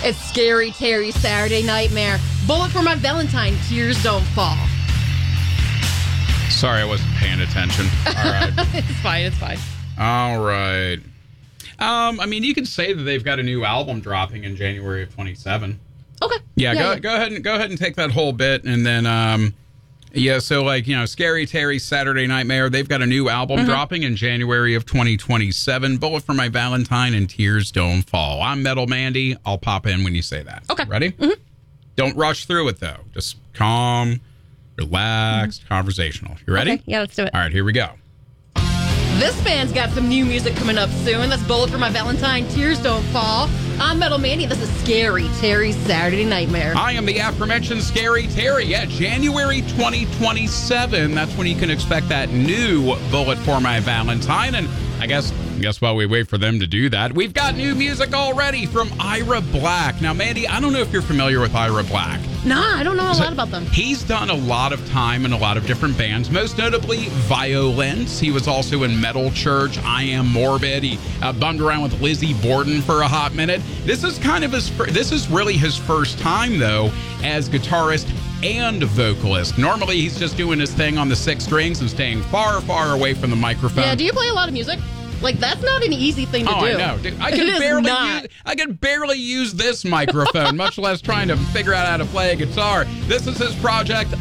It's Scary Terry Saturday Nightmare. Bullet for My Valentine, Tears Don't Fall. Sorry, I wasn't paying attention. All right. It's fine. All right. I mean, you can say that they've got a new album dropping in January of 27. Okay. Yeah, go ahead and take that whole bit, and then so like, Scary Terry Saturday Nightmare, they've got a new album dropping in January of 2027. Bullet for My Valentine and Tears Don't Fall. I'm Metal Mandy. I'll pop in when you say that. Okay. Ready? Mm-hmm. Don't rush through it though. Just calm, relaxed, conversational. You ready? Okay. Yeah, let's do it. All right, here we go. This band's got some new music coming up soon. That's Bullet for My Valentine, Tears Don't Fall. I'm Metal Mandy. This is Scary Terry Saturday Nightmare. I am the aforementioned Scary Terry. Yeah, January 2027. That's when you can expect that new Bullet for My Valentine. And I guess while we wait for them to do that, we've got new music already from Ira Black. Now, Mandy, I don't know if you're familiar with Ira Black. Nah, I don't know a lot about them. He's done a lot of time in a lot of different bands, most notably Violence. He was also in Metal Church, I Am Morbid. He bummed around with Lizzie Borden for a hot minute. This is really his first time, though, as guitarist and vocalist. Normally, he's just doing his thing on the 6 strings and staying far, far away from the microphone. Yeah, do you play a lot of music? Like, that's not an easy thing to do. I know. Dude, I can barely use this microphone, much less trying to figure out how to play a guitar. This is his project,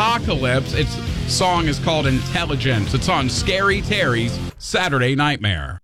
Apocalypse. Its song is called Intelligence. It's on Scary Terry's Saturday Nightmare.